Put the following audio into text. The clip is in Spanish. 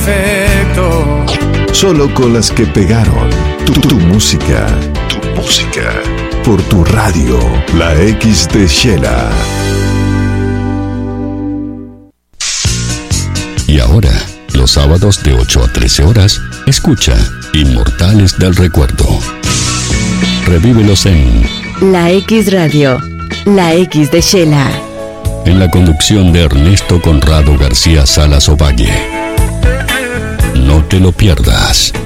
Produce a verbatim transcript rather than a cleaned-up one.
defecto. Solo con las que pegaron. Tu, tu música. Tu música. Por tu radio, la X de Shela. Y ahora, los sábados de ocho a trece horas, escucha Inmortales del Recuerdo. Revívelos en La X Radio, la X de Shela. En la conducción de Ernesto Conrado García Salas Ovalle. No te lo pierdas.